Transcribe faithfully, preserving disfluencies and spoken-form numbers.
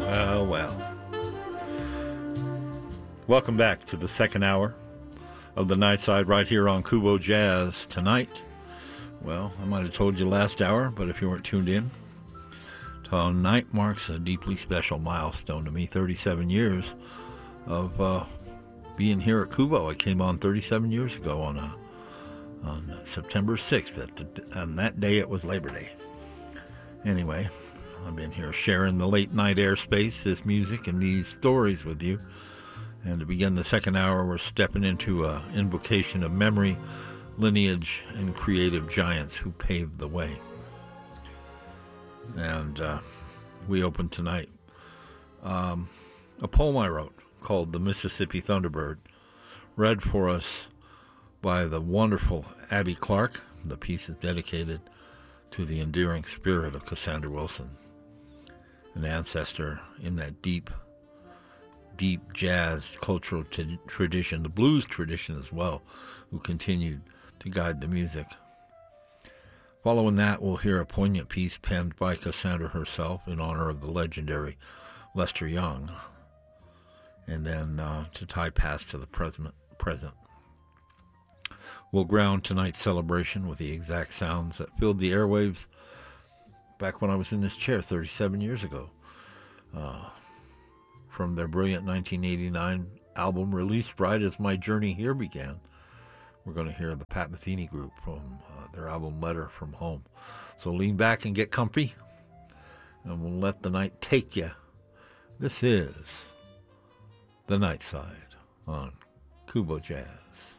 Well, well. Welcome back to the second hour of the Night Side right here on Kubo Jazz. Tonight, well, I might have told you last hour, but if you weren't tuned in, tonight marks a deeply special milestone to me. thirty-seven years of uh, being here at Kubo. I came on thirty-seven years ago on a, on September sixth. At the, on that day, it was Labor Day. Anyway, I've been here sharing the late night airspace, this music, and these stories with you. And to begin the second hour, we're stepping into an invocation of memory, lineage, and creative giants who paved the way. And uh, we open tonight um, a poem I wrote called The Mississippi Thunderbird, read for us by the wonderful Abby Clark. The piece is dedicated to the endearing spirit of Cassandra Wilson, an ancestor in that deep, deep jazz cultural t- tradition, the blues tradition as well, who continued to guide the music. Following that, we'll hear a poignant piece penned by Cassandra herself in honor of the legendary Lester Young, and then uh, to tie past to the present. present. We'll ground tonight's celebration with the exact sounds that filled the airwaves back when I was in this chair thirty-seven years ago. Uh, from their brilliant nineteen eighty-nine album released right as my journey here began, we're going to hear the Pat Metheny Group from uh, their album Letter from Home. So lean back and get comfy, and we'll let the night take you. This is The Night Side on Kubo Jazz.